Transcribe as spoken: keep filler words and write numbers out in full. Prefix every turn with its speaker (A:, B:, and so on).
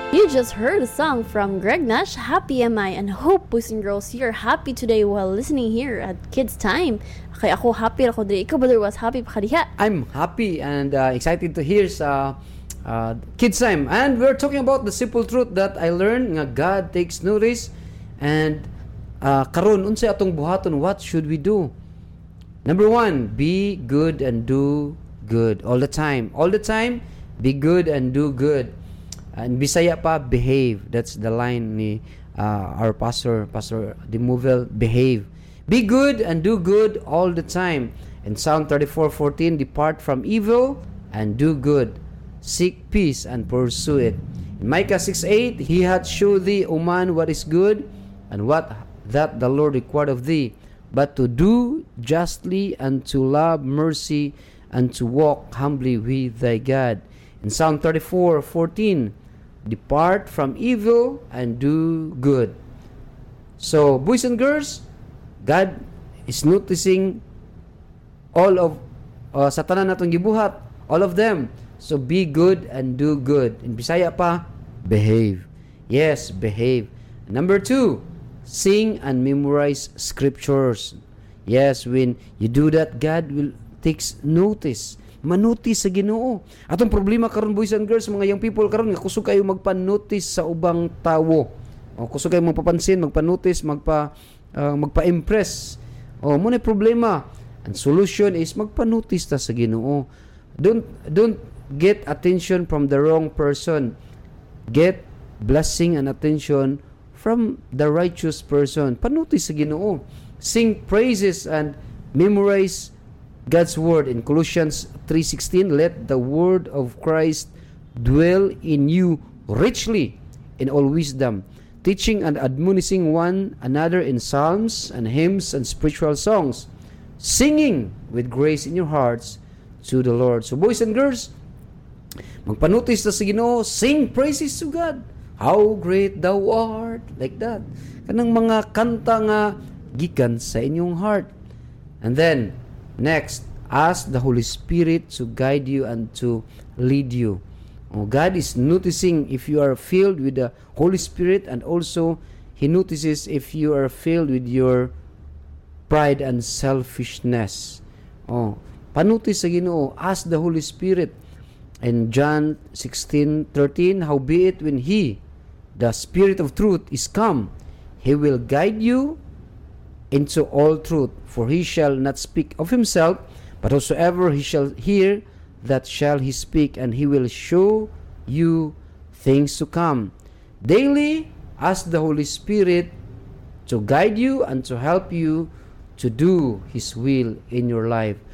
A: You just heard a song from Greg Nash, Happy Am I, and hope, boys and girls, you're happy today while listening here at Kids Time. Kaya ako happy ako diri. Ikaw ba was happy pa kadiha?
B: I'm happy and uh, excited to hear sa uh, Kids Time. And we're talking about the simple truth that I learned nga God takes notice. And uh, karon unsay atong buhaton, what should we do? Number one, be good and do good all the time. All the time, be good and do good. And Bisaya pa, behave. That's the line ni uh, our pastor, Pastor Demovel, behave. Be good and do good all the time. In Psalm thirty-four fourteen, depart from evil and do good. Seek peace and pursue it. In Micah six eight, he hath showed thee, O man, what is good, and what that the Lord required of thee, but to do justly and to love mercy and to walk humbly with thy God. In Psalm thirty-four fourteen, depart from evil and do good. So, boys and girls, God is noticing all of uh, sa tanan natong gibuhat, all of them. So, be good and do good. In Bisaya pa, behave. Yes, behave. Number two, sing and memorize scriptures. Yes, when you do that, God will takes notice. Manotice sa Ginoo. Atong problema karon, boys and girls, mga young people karon nga kusog kayo magpa-notice sa ubang tawo. O kusog kayo magpapansin, magpa-notice, magpa uh, magpa-impress. O mo na problema. And solution is magpa-notice ta sa Ginoo. Don't don't get attention from the wrong person. Get blessing and attention from the righteous person. Panotice sa Ginoo. Sing praises and memorize God's word. In Colossians three sixteen, let the word of Christ dwell in you richly in all wisdom, teaching and admonishing one another in psalms and hymns and spiritual songs, singing with grace in your hearts to the Lord. So boys and girls, magpanotice na sa Ginoo, sing praises to God. How great thou art, like that. Kanang mga kanta nga gikan sa inyong heart. And then next, ask the Holy Spirit to guide you and to lead you. Oh, God is noticing if you are filled with the Holy Spirit, and also He notices if you are filled with your pride and selfishness. Oh, panotice sa Ginoo, ask the Holy Spirit. In John sixteen thirteen, howbeit when He, the Spirit of truth, is come, He will guide you into all truth, for He shall not speak of Himself, but whatsoever He shall hear, that shall He speak, and He will show you things to come. Daily, ask the Holy Spirit to guide you and to help you to do His will in your life.